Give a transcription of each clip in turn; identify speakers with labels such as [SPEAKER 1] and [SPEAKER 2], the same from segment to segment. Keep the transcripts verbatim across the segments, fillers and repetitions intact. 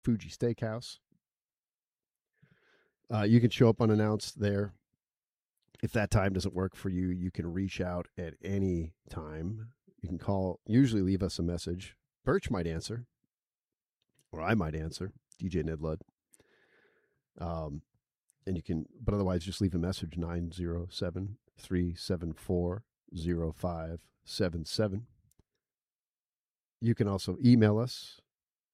[SPEAKER 1] Fuji Steakhouse. Uh, you can show up unannounced there. If that time doesn't work for you, you can reach out at any time. You can call, usually leave us a message. Birch might answer, or I might answer, D J Ned Ludd. Um, and you can, but otherwise, just leave a message nine zero seven, three seven four, zero five seven seven. You can also email us.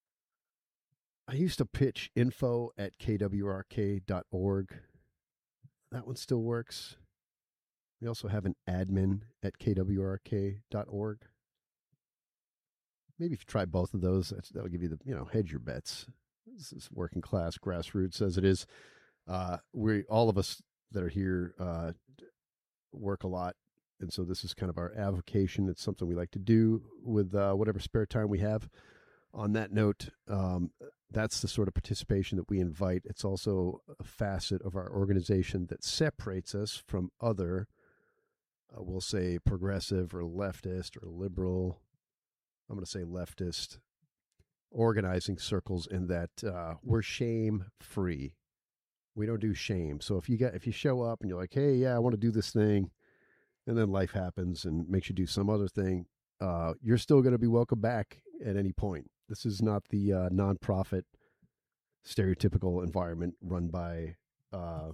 [SPEAKER 1] I used to pitch info at k w r k dot org. That one still works. We also have an admin at k w r k dot org. Maybe if you try both of those, that'll give you the, you know, hedge your bets. This is working class grassroots as it is. Uh, we, all of us that are here, uh, work a lot. And so this is kind of our avocation. It's something we like to do with uh, whatever spare time we have. On that note, um, that's the sort of participation that we invite. It's also a facet of our organization that separates us from other, uh, we'll say, progressive or leftist or liberal, I'm going to say leftist organizing circles, in that uh, we're shame free. We don't do shame. So if you get, if you show up and you're like, hey, yeah, I want to do this thing, and then life happens and makes you do some other thing, uh, you're still going to be welcome back at any point. This is not the uh, nonprofit stereotypical environment run by, uh,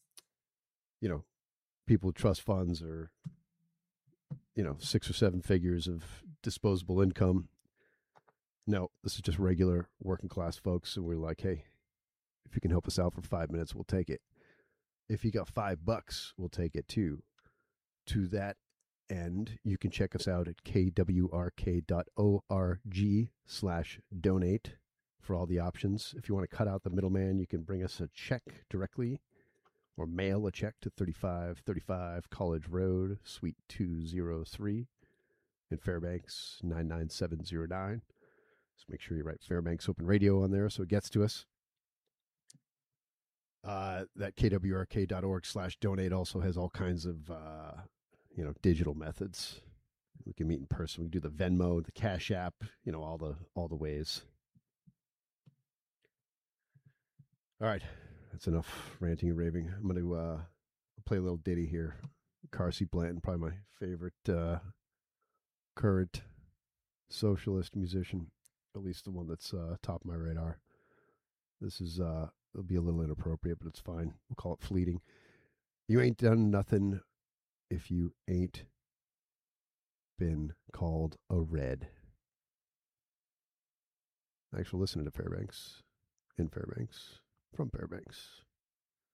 [SPEAKER 1] you know, people with trust funds or, you know, six or seven figures of disposable income. No, this is just regular working class folks. And we're like, hey, if you can help us out for five minutes, we'll take it. If you got five bucks, we'll take it too. To that end, you can check us out at k w r k dot org slash donate for all the options. If you want to cut out the middleman, you can bring us a check directly or mail a check to thirty-five thirty-five College Road, Suite two oh three in Fairbanks, nine nine seven oh nine. So make sure you write Fairbanks Open Radio on there so it gets to us. Uh, that k w r k dot org slash donate also has all kinds of, uh, you know, digital methods. We can meet in person. We do the Venmo, the Cash App, you know, all the all the ways. All right, that's enough ranting and raving. I'm going to uh, play a little ditty here. Carsey Blanton, probably my favorite uh, current socialist musician, at least the one that's uh, top of my radar. This is, uh, it'll be a little inappropriate, but it's fine. We'll call it fleeting. You ain't done nothing if you ain't been called a red. Thanks for listening to Fairbanks, in Fairbanks, from Fairbanks.